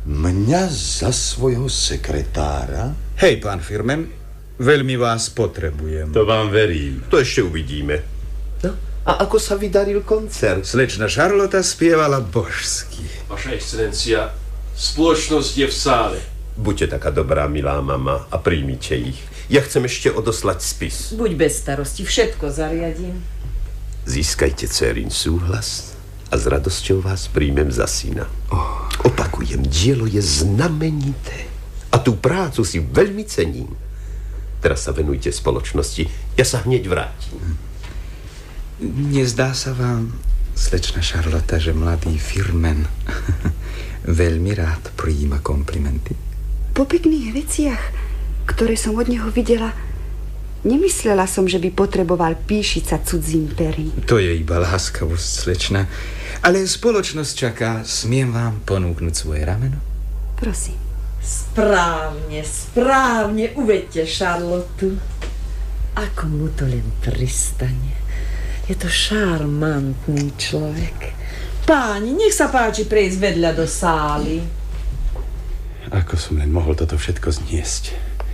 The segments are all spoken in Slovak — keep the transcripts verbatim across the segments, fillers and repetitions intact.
Mňa za svojho sekretára? Hej, pán Firmen, veľmi vás potrebujem. To vám verím. To ešte uvidíme. No, a ako sa vydaril koncert? Slečna Šarlota spievala božsky. Vaša excelencia, spoločnosť je v sále. Buďte taká dobrá, milá mama, a príjmite ich. Ja chcem ešte odoslať spis. Buď bez starosti, všetko zariadím. Získajte dcérin súhlas a s radosťou vás príjmem za syna. Oh. Opakujem, dielo je znamenité a tú prácu si veľmi cením. Teraz sa venujte spoločnosti. Ja sa hneď vrátim. Nezdá sa vám, slečna Šarlota, že mladý Firmen veľmi rád prijíma komplimenty? Po pekných veciach, ktoré som od neho videla, nemyslela som, že by potreboval píšiť sa cudzím perim. To je iba láskavosť, slečna. Ale spoločnosť čaká. Smiem vám ponúknuť svoje rameno? Prosím. Správne, správne. Uvedte Šarlotu. Ako mu to len pristane. Je to šarmantný človek. Páni, nech sa páči prejsť vedľa do sály. Ako som len mohol toto všetko zniesť.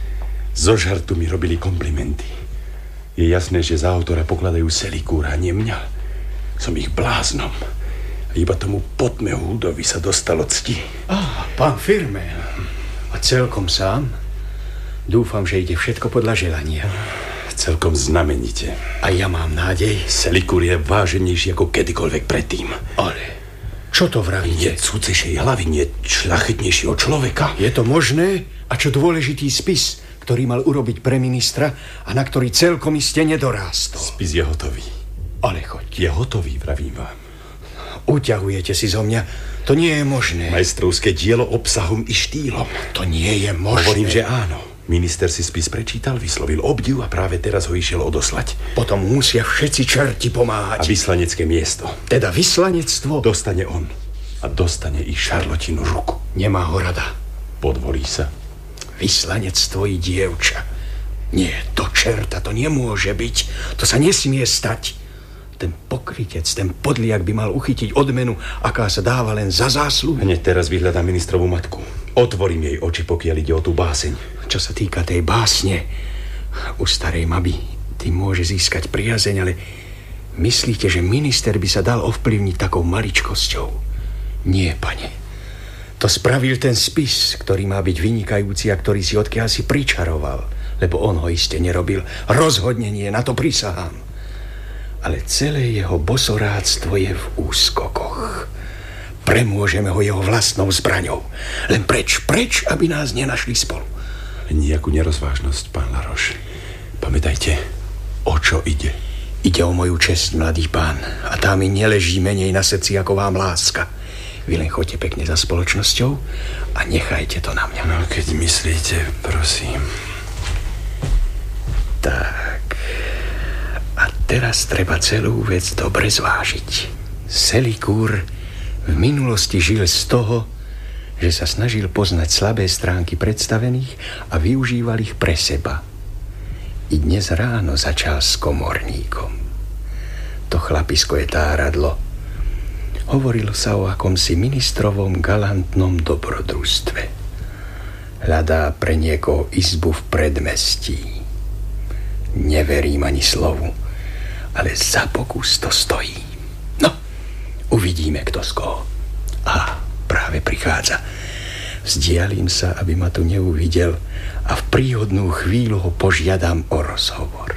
Zo žartu mi robili komplimenty. Je jasné, že za autora pokladajú Selikúra, nie mňa. Som ich bláznom. A iba tomu potmehu Hudovi sa dostalo cti. Ah, pán Firmen. A celkom sám? Dúfam, že ide všetko podľa želania. Celkom znamenite. A ja mám nádej. Selikúr je váženejší ako kedykoľvek predtým. Ale čo to vravíte? Nie cudzejšej hlavy, nie šľachetnejšieho človeka. Je to možné? A čo dôležitý spis, ktorý mal urobiť pre ministra a na ktorý celkom iste nedorástol? Spis je hotový. Ale choď. Je hotový, vravím vám. Uťahujete si zo mňa. To nie je možné. Majstrovské dielo obsahom i štýlom. To nie je možné. Hovorím, že áno. Minister si spis prečítal, vyslovil obdiv a práve teraz ho išiel odoslať. Potom musia všetci čerti pomáhať. A vyslanecké miesto. Teda vyslanectvo? Dostane on. A dostane i Šarlotinu ruku. Nemá ho rada. Podvolí sa. Vyslanectvo i dievča. Nie, to čerta, to nemôže byť. To sa nesmie stať. Ten pokrytec, ten podliak by mal uchytiť odmenu, aká sa dáva len za zásluhu. Hneď teraz vyhľadám ministrovú matku. Otvorím jej oči, pokiaľ ide o tú báseň. Čo sa týka tej básne, u starej maby tým môže získať priazeň, ale myslíte, že minister by sa dal ovplyvniť takou maličkosťou? Nie, pane. To spravil ten spis, ktorý má byť vynikajúci a ktorý si odkiaľ si pričaroval, lebo on ho iste nerobil. Rozhodne nie, na to prisahám. Ale celé jeho bosoráctvo je v úskokoch. Premôžeme ho jeho vlastnou zbraňou. Len preč, preč, aby nás nenašli spolu. Nijakú nerozvážnosť, pán Laroš. Pamätajte, o čo ide? Ide o moju česť, mladý pán. A tá mi neleží menej na srdci, ako vám láska. Vy len choďte pekne za spoločnosťou a nechajte to na mňa. No, keď myslíte, prosím. Tak. A teraz treba celú vec dobre zvážiť. Selikúr v minulosti žil z toho, že sa snažil poznať slabé stránky predstavených a využíval ich pre seba. I dnes ráno začal s komorníkom. To chlapisko je táradlo. Hovorilo sa o akomsi ministrovom galantnom dobrodružstve. Hľadá pre niekoho izbu v predmestí. Neverím ani slovu, ale za pokus to stojí. No, uvidíme, kto z koho. Á, práve prichádza. Vzdialím sa, aby ma tu neuvidel a v príhodnú chvíľu ho požiadam o rozhovor.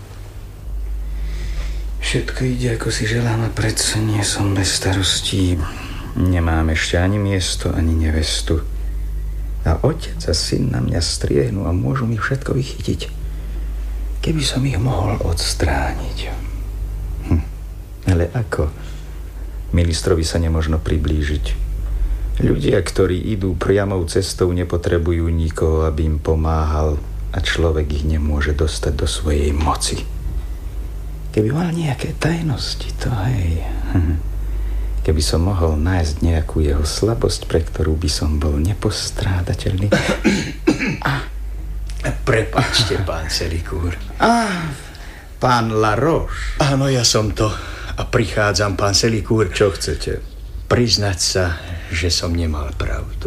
Všetko ide, ako si želám, a predsa nie som bez starostí. Nemám ešte ani miesto, ani nevestu. A otec a syn na mňa striehnú a môžu mi všetko vychytiť. Keby som ich mohol odstrániť. Hm. Ale ako? Ministrovi sa nemožno priblížiť. Ľudia, ktorí idú priamou cestou, nepotrebujú nikoho, aby im pomáhal, a človek ich nemôže dostať do svojej moci. Keby mal nejaké tajnosti, to hej. Keby som mohol nájsť nejakú jeho slabosť, pre ktorú by som bol nepostrádateľný. Prepáčte, pán Selikúr. Á, pán Laroš. Áno, ja som to. A prichádzam, pán Selikúr. Čo chcete? Priznať sa, že som nemal pravdu.